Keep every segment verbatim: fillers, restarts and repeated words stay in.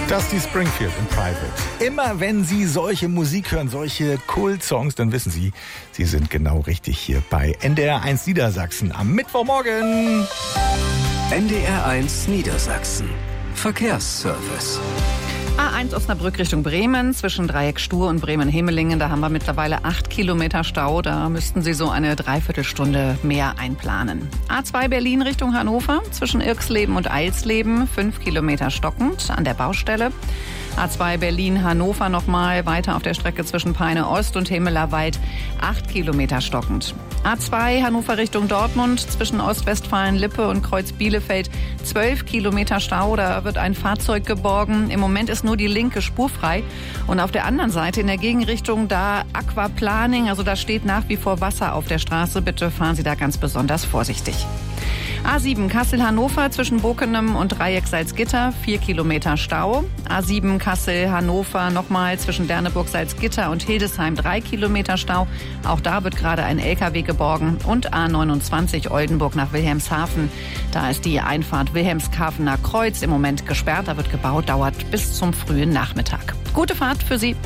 Dusty Springfield in Private. Immer wenn Sie solche Musik hören, solche Kult-Songs, dann wissen Sie, Sie sind genau richtig hier bei N D R eins Niedersachsen am Mittwochmorgen. N D R eins Niedersachsen. Verkehrsservice. A eins Osnabrück Richtung Bremen, zwischen Dreieck Stur und Bremen-Hemelingen. Da haben wir mittlerweile acht Kilometer Stau. Da müssten Sie so eine Dreiviertelstunde mehr einplanen. A zwei Berlin Richtung Hannover, zwischen Irksleben und Eilsleben, fünf Kilometer stockend an der Baustelle. A zwei Berlin-Hannover nochmal weiter auf der Strecke zwischen Peine Ost und Hemelerwald, acht Kilometer stockend. A zwei Hannover Richtung Dortmund, zwischen Ostwestfalen-Lippe und Kreuz Bielefeld, zwölf Kilometer Stau. Da wird ein Fahrzeug geborgen. Im Moment ist nur die linke Spur frei. Und auf der anderen Seite in der Gegenrichtung da Aquaplaning, also da steht nach wie vor Wasser auf der Straße. Bitte fahren Sie da ganz besonders vorsichtig. A sieben Kassel-Hannover zwischen Bokenem und Dreieck Salzgitter, vier Kilometer Stau. A sieben Kassel-Hannover nochmal zwischen Derneburg-Salzgitter und Hildesheim, drei Kilometer Stau. Auch da wird gerade ein L K W geborgen. Und A neunundzwanzig Oldenburg nach Wilhelmshaven. Da ist die Einfahrt Wilhelmshavener Kreuz im Moment gesperrt. Da wird gebaut, dauert bis zum frühen Nachmittag. Gute Fahrt für Sie.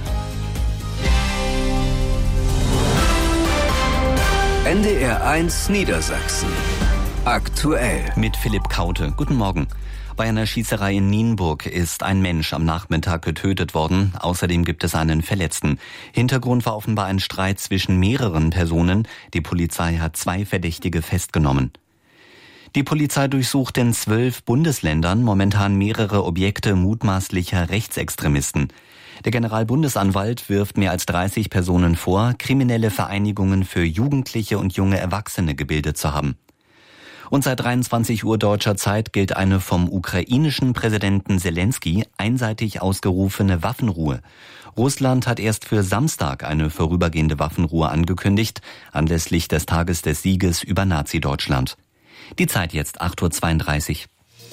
N D R eins Niedersachsen. Aktuell. Mit Philipp Kaute. Guten Morgen. Bei einer Schießerei in Nienburg ist ein Mensch am Nachmittag getötet worden. Außerdem gibt es einen Verletzten. Hintergrund war offenbar ein Streit zwischen mehreren Personen. Die Polizei hat zwei Verdächtige festgenommen. Die Polizei durchsucht in zwölf Bundesländern momentan mehrere Objekte mutmaßlicher Rechtsextremisten. Der Generalbundesanwalt wirft mehr als dreißig Personen vor, kriminelle Vereinigungen für Jugendliche und junge Erwachsene gebildet zu haben. Und seit dreiundzwanzig Uhr deutscher Zeit gilt eine vom ukrainischen Präsidenten Zelensky einseitig ausgerufene Waffenruhe. Russland hat erst für Samstag eine vorübergehende Waffenruhe angekündigt, anlässlich des Tages des Sieges über Nazi-Deutschland. Die Zeit jetzt acht Uhr zweiunddreißig.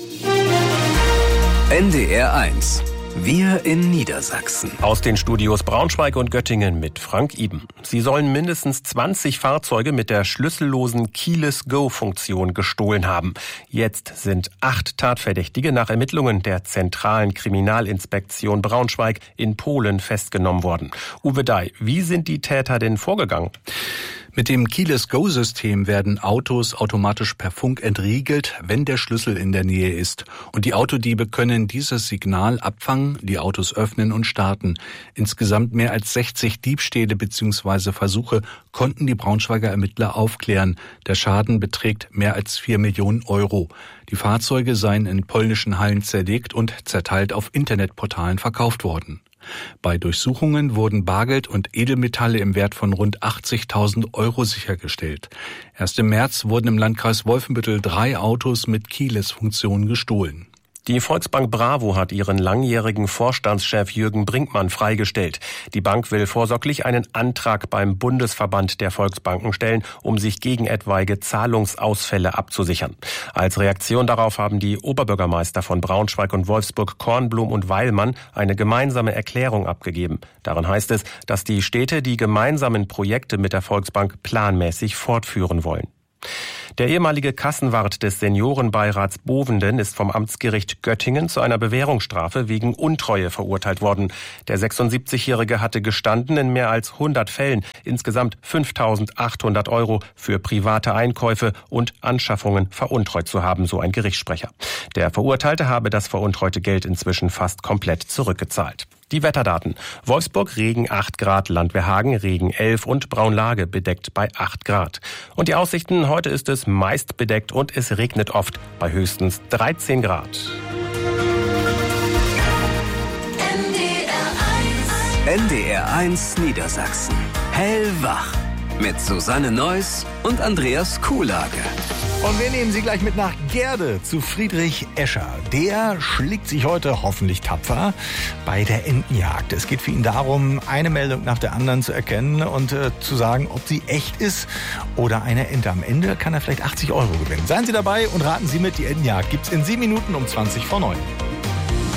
N D R eins. Wir in Niedersachsen. Aus den Studios Braunschweig und Göttingen mit Frank Iben. Sie sollen mindestens zwanzig Fahrzeuge mit der schlüssellosen Keyless-Go-Funktion gestohlen haben. Jetzt sind acht Tatverdächtige nach Ermittlungen der Zentralen Kriminalinspektion Braunschweig in Polen festgenommen worden. Uwe Dai, wie sind die Täter denn vorgegangen? Mit dem Keyless-Go-System werden Autos automatisch per Funk entriegelt, wenn der Schlüssel in der Nähe ist. Und die Autodiebe können dieses Signal abfangen, die Autos öffnen und starten. Insgesamt mehr als sechzig Diebstähle bzw. Versuche konnten die Braunschweiger Ermittler aufklären. Der Schaden beträgt mehr als vier Millionen Euro. Die Fahrzeuge seien in polnischen Hallen zerlegt und zerteilt auf Internetportalen verkauft worden. Bei Durchsuchungen wurden Bargeld und Edelmetalle im Wert von rund achtzigtausend Euro sichergestellt. Erst im März wurden im Landkreis Wolfenbüttel drei Autos mit Keyless-Funktion gestohlen. Die Volksbank Bravo hat ihren langjährigen Vorstandschef Jürgen Brinkmann freigestellt. Die Bank will vorsorglich einen Antrag beim Bundesverband der Volksbanken stellen, um sich gegen etwaige Zahlungsausfälle abzusichern. Als Reaktion darauf haben die Oberbürgermeister von Braunschweig und Wolfsburg, Kornblum und Weilmann, eine gemeinsame Erklärung abgegeben. Darin heißt es, dass die Städte die gemeinsamen Projekte mit der Volksbank planmäßig fortführen wollen. Der ehemalige Kassenwart des Seniorenbeirats Bovenden ist vom Amtsgericht Göttingen zu einer Bewährungsstrafe wegen Untreue verurteilt worden. Der sechsundsiebzigjährige hatte gestanden, in mehr als hundert Fällen insgesamt fünftausendachthundert Euro für private Einkäufe und Anschaffungen veruntreut zu haben, so ein Gerichtssprecher. Der Verurteilte habe das veruntreute Geld inzwischen fast komplett zurückgezahlt. Die Wetterdaten. Wolfsburg Regen acht Grad, Landwehrhagen Regen elf und Braunlage bedeckt bei acht Grad. Und die Aussichten, heute ist es meist bedeckt und es regnet oft bei höchstens dreizehn Grad. N D R eins Niedersachsen. Hellwach. Mit Susanne Neuss und Andreas Kuhlage. Und wir nehmen Sie gleich mit nach Gerde zu Friedrich Escher. Der schlägt sich heute hoffentlich tapfer bei der Entenjagd. Es geht für ihn darum, eine Meldung nach der anderen zu erkennen und äh, zu sagen, ob sie echt ist oder eine Ente. Am Ende kann er vielleicht achtzig Euro gewinnen. Seien Sie dabei und raten Sie mit, die Entenjagd gibt's in sieben Minuten um zwanzig vor neun.